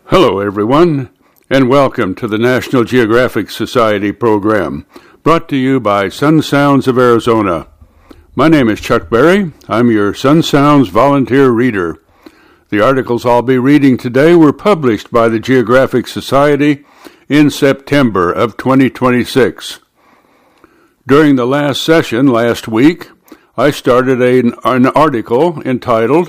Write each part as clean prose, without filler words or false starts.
Hello, everyone, and welcome to the National Geographic Society program, brought to you by Sun Sounds of Arizona. My name is Chuck Berry. I'm your Sun Sounds volunteer reader. The articles I'll be reading today were published by the Geographic Society in September of 2026. During the last session last week, I started an article entitled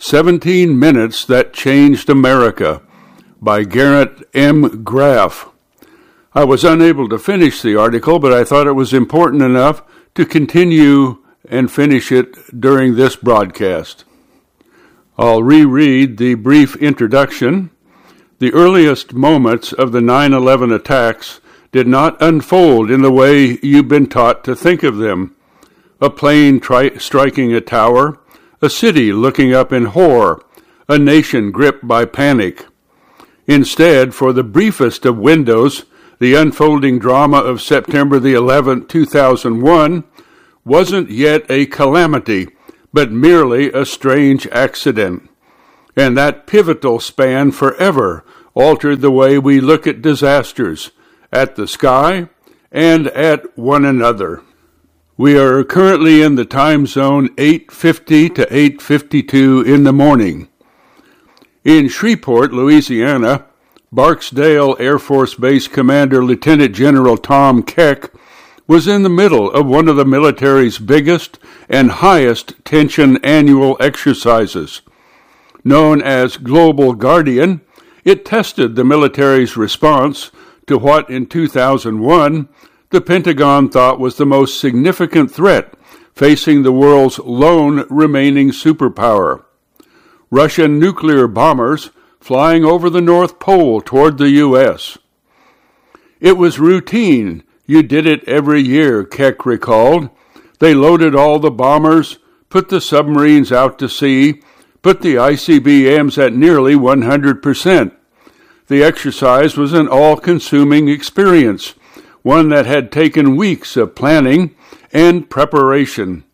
17 Minutes That Changed America by Garrett M. Graff. I was unable to finish the article, but I thought it was important enough to continue and finish it during this broadcast. I'll reread the brief introduction. The earliest moments of the 9/11 attacks did not unfold in the way you've been taught to think of them. A plane striking a tower, a city looking up in horror, a nation gripped by panic. Instead, for the briefest of windows, the unfolding drama of September the 11th, 2001, wasn't yet a calamity, but merely a strange accident. And that pivotal span forever altered the way we look at disasters, at the sky, and at one another. We are currently in the time zone 8:50 to 8:52 in the morning. In Shreveport, Louisiana, Barksdale Air Force Base Commander Lieutenant General Tom Keck was in the middle of one of the military's biggest and highest tension annual exercises. Known as Global Guardian, it tested the military's response to what in 2001 the Pentagon thought was the most significant threat facing the world's lone remaining superpower: Russian nuclear bombers flying over the North Pole toward the U.S. It was routine. You did it every year, Keck recalled. They loaded all the bombers, put the submarines out to sea, put the ICBMs at nearly 100%. The exercise was an all-consuming experience, one that had taken weeks of planning and preparation.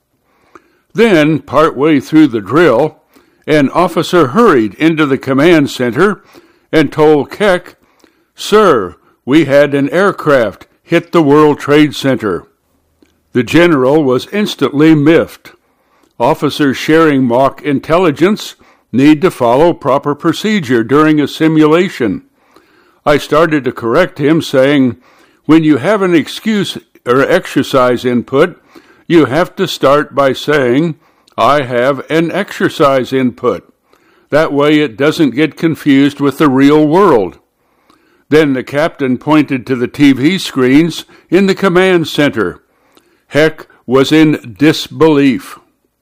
Then, partway through the drill, an officer hurried into the command center and told Keck, "Sir, we had an aircraft hit the World Trade Center." The general was instantly miffed. Officers sharing mock intelligence need to follow proper procedure during a simulation. I started to correct him, saying, "When you have an excuse or exercise input, you have to start by saying, 'I have an exercise input.' That way it doesn't get confused with the real world." Then the captain pointed to the TV screens in the command center. Heck was in disbelief.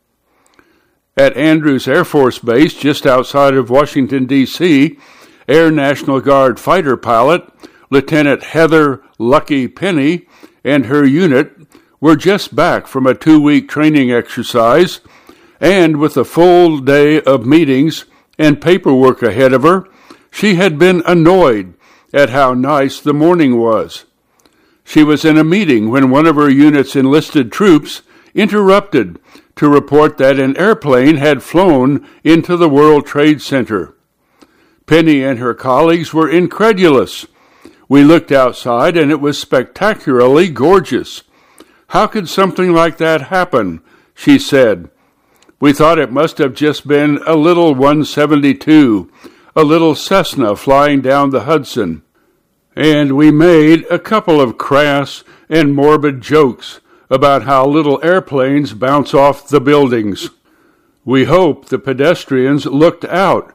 At Andrews Air Force Base, just outside of Washington, D.C., Air National Guard fighter pilot Lieutenant Heather Lucky Penny and her unit were just back from a 2-week training exercise, and with a full day of meetings and paperwork ahead of her, she had been annoyed at how nice the morning was. She was in a meeting when one of her unit's enlisted troops interrupted to report that an airplane had flown into the World Trade Center. Penny and her colleagues were incredulous. "We looked outside and it was spectacularly gorgeous. How could something like that happen?" she said. "We thought it must have just been a little 172, a little Cessna flying down the Hudson. And we made a couple of crass and morbid jokes about how little airplanes bounce off the buildings. We hope the pedestrians looked out,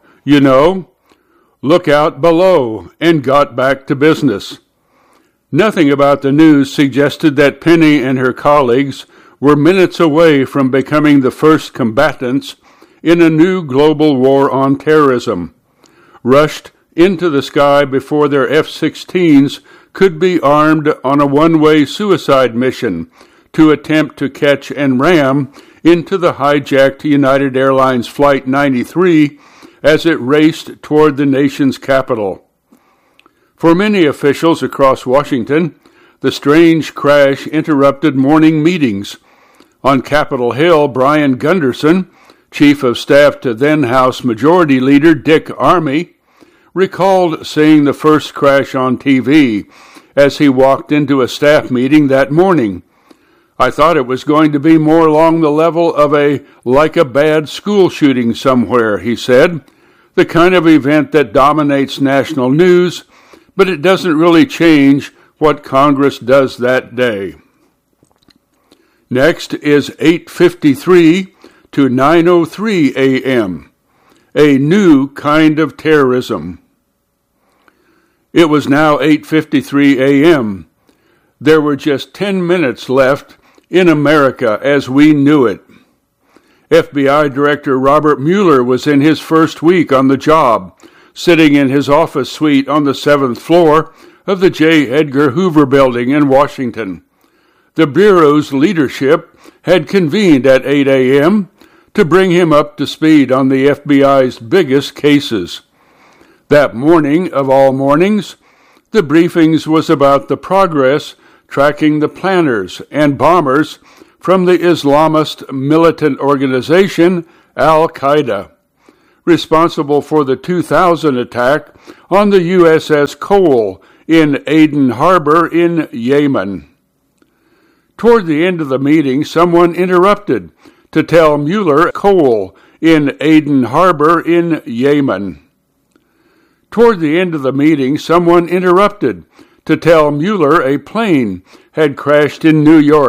look out below, and got back to business." Nothing about the news suggested that Penny and her colleagues were minutes away from becoming the first combatants in a new global war on terrorism, rushed into the sky before their F-16s could be armed on a one-way suicide mission to attempt to catch and ram into the hijacked United Airlines Flight 93 as it raced toward the nation's capital. For many officials across Washington, the strange crash interrupted morning meetings. On Capitol Hill, Brian Gunderson, Chief of Staff to then House Majority Leader Dick Armey, recalled seeing the first crash on TV as he walked into a staff meeting that morning. I thought it was going to be more along the level of like a bad school shooting somewhere, he said, the kind of event that dominates national news, but it doesn't really change what Congress does that day. Next is 8:53 to 9:03 a.m., a new kind of terrorism. It was now 8:53 a.m. There were just 10 minutes left in America as we knew it. FBI Director Robert Mueller was in his first week on the job, sitting in his office suite on the 7th floor of the J. Edgar Hoover Building in Washington. The Bureau's leadership had convened at 8 a.m. to bring him up to speed on the FBI's biggest cases. That morning, of all mornings, the briefings was about the progress tracking the planners and bombers from the Islamist militant organization Al-Qaeda, responsible for the 2000 attack on the USS Cole in Aden Harbor in Yemen. Toward the end of the meeting, someone interrupted to tell Mueller Cole in Aden Harbor in Yemen. Toward the end of the meeting, someone interrupted to tell Mueller a plane had crashed in New York